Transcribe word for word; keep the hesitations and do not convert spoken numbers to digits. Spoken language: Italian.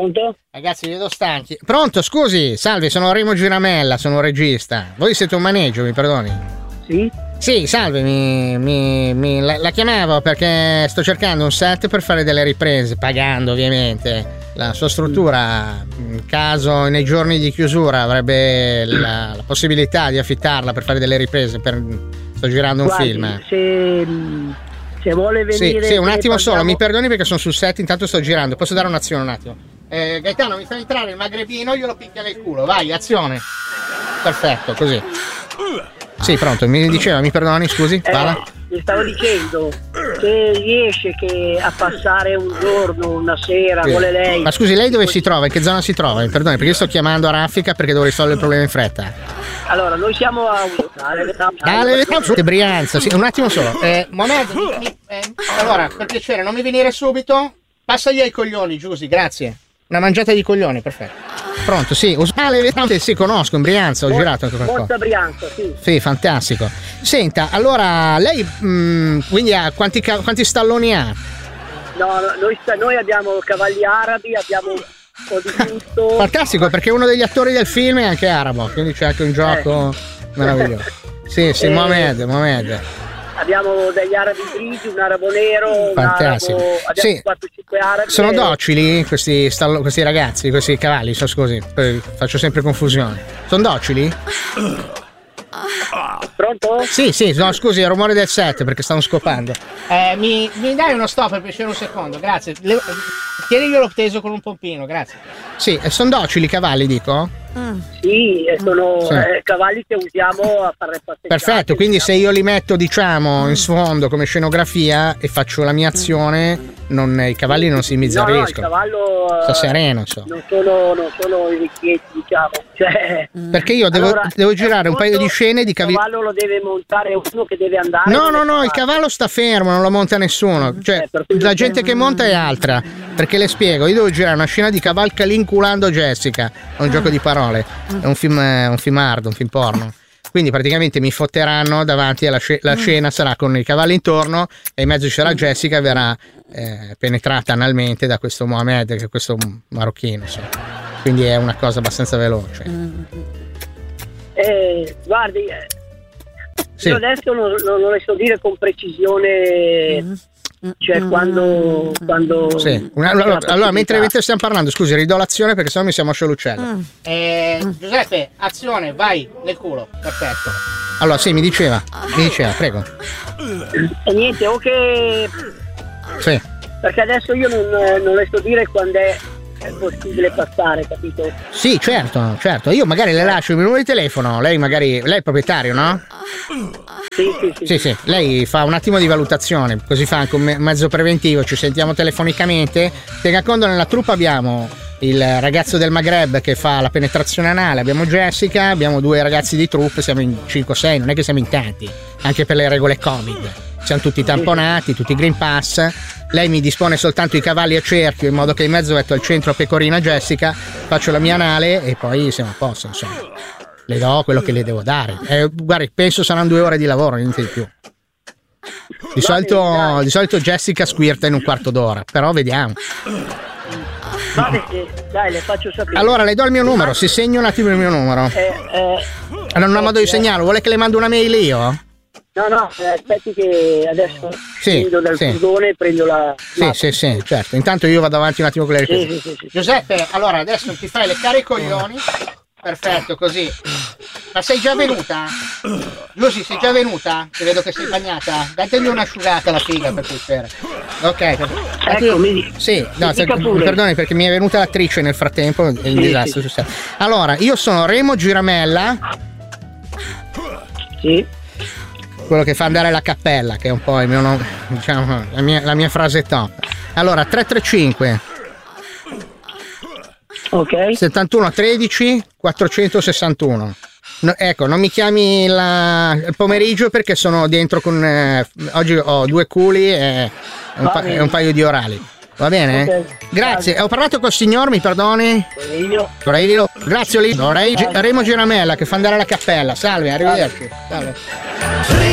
Pronto? Ragazzi, vi vedo stanchi. Pronto, scusi, salve, sono Remo Giramella, sono un regista. Voi siete un maneggio, mi perdoni? Sì? Sì, salve, mi, mi, mi la, la chiamavo perché sto cercando un set per fare delle riprese, pagando ovviamente. La sua struttura, in caso nei giorni di chiusura, avrebbe la, la possibilità di affittarla per fare delle riprese. Per, sto girando un Guardi, film. Se, se vuole venire... Sì, sì, un attimo parliamo... solo, mi perdoni perché sono sul set, intanto sto girando. Posso dare un'azione un attimo? Eh, Gaetano, mi fa entrare il magrebino, glielo picchia nel culo. Vai, azione. Perfetto, così. Sì, pronto, mi diceva, mi perdoni, scusi, parla. Eh, mi stavo dicendo, se riesce che a passare un giorno, una sera, Sì. vuole lei... Ma scusi, lei dove si trova? In che zona si trova? Mi perdoni, perché io sto chiamando a raffica perché devo risolvere il problema in fretta. Allora, noi siamo a... Dale, che Brianza, sì, un attimo solo. Eh, Mohamed, mi- mi- eh, allora, per piacere, non mi venire subito? Passagli ai coglioni, Giusy, grazie. Una mangiata di coglioni, perfetto. Pronto, sì, Usmale, sì, conosco, in Brianza, ho Mo- girato anche qualcosa. Monza Brianza, sì. Sì, fantastico. Senta, allora, lei mh, quindi ha quanti, ca- quanti stalloni ha? No, no, noi, sta- noi abbiamo cavalli arabi, abbiamo un po' di tutto. Fantastico, perché uno degli attori del film è anche arabo, quindi c'è anche un gioco meraviglioso. Sì, sì, Eh. Mohamed, Mohamed. Abbiamo degli arabi grigi, un arabo nero, un Fantastico. arabo... Abbiamo Sì. quattro cinque arabi. Sono e- docili questi, stallo- questi ragazzi, questi cavalli, so scusi, poi faccio sempre confusione. Sono docili? Pronto? Sì, sì, no, scusi, è il rumore del set perché stanno scopando. Eh, mi, mi dai uno stop per piacere un secondo, grazie. Le, tieniglielo teso con un pompino, grazie. Sì, e sono docili i cavalli, dico? Sì, e sono Sì. eh, cavalli che usiamo a fare passeggiate. Perfetto, quindi se io li metto, diciamo, in sfondo come scenografia e faccio la mia azione, non, i cavalli non si No, no, il immizzariscono. cavallo... eh, Sta sereno, insomma. Non sono, non sono i vecchietti, diciamo. Cioè, Perché io devo, allora, devo girare un paio di scene di il cavalli. cavallo lo deve montare uno che deve andare. No, non no, è no, il cavallo sta fermo, non lo monta nessuno. Cioè, Eh, per cui la non gente c'è- che monta è altra. Perché le spiego, io devo girare una scena di cavalcali inculando Jessica. È un gioco di parole. È un film, è un film hard, un film porno. Quindi praticamente mi fotteranno davanti alla sc- la scena, sarà con i cavalli intorno e in mezzo ci sarà Jessica e verrà eh, penetrata analmente da questo Mohamed, che è questo marocchino. Insomma. Quindi è una cosa abbastanza veloce. Eh, guardi, eh, Sì. io adesso non, non lo so dire con precisione, cioè quando... quando Sì. Una- allora, allora, mentre, mentre stiamo parlando, scusi, ridò l'azione perché sennò mi siamo sciolluccello. Eh, Giuseppe, azione, vai nel culo. Perfetto. Allora, sì, mi diceva, mi diceva, prego. E niente, o che... Sì. Perché adesso io non, non le so dire quando è, è possibile passare, capito? Sì, certo, certo. Io magari le lascio il mio numero di telefono, lei magari, lei è il proprietario, no? Sì, sì, sì. Sì, sì, lei fa un attimo di valutazione, così fa anche un me- mezzo preventivo, ci sentiamo telefonicamente. Tenga conto, nella troupe abbiamo il ragazzo del Maghreb che fa la penetrazione anale, abbiamo Jessica, abbiamo due ragazzi di troupe, siamo in cinque sei, non è che siamo in tanti, anche per le regole Covid. Siamo tutti tamponati, tutti Green Pass. Lei mi dispone soltanto i cavalli a cerchio in modo che in mezzo metto al centro Pecorina Jessica, faccio la mia anale e poi siamo a posto, insomma. Le do quello che le devo dare. Eh, guardi, penso saranno due ore di lavoro, niente di più. Di solito, di solito Jessica squirta in un quarto d'ora, però vediamo. Vabbè, eh, dai, le faccio sapere. Allora le do il mio numero, si segna un attimo il mio numero. Eh, eh, Allora non ha modo di segnarlo, vuole che le mando una mail io? no, no, eh, aspetti che adesso Sì, scendo dal sì. furgone e prendo la... Sì, sì, sì, certo. Intanto io vado avanti un attimo con le Sì, riprese. sì, sì, sì. Giuseppe, allora adesso ti fai leccare i coglioni. Perfetto, così. Ma sei già venuta? Lucy, sei già venuta? Ti vedo che sei bagnata. Dategli un'asciugata alla figa per piacere. Ok, perfetto. Ecco, mi, Sì, no, mi se- dica pure. perdoni perché mi è venuta l'attrice nel frattempo, è un Sì, disastro. sì. Sì. Allora, io sono Remo Giramella, Sì, quello che fa andare la cappella, che è un po' il mio nome, diciamo, la mia, la mia frase top. Allora, tre tre cinque ok. settantuno tredici quattrocentosessantuno. No, ecco, non mi chiami la- il pomeriggio perché sono dentro con... eh, oggi ho due culi e un, pa- e un paio di orali. Va bene? Ok. Grazie. Ho parlato col signor, mi perdoni? Io. Aurelio. Grazie, Oli- Aurelio- Remo Giramella che fa andare la cappella. Salve, arrivederci. Salve.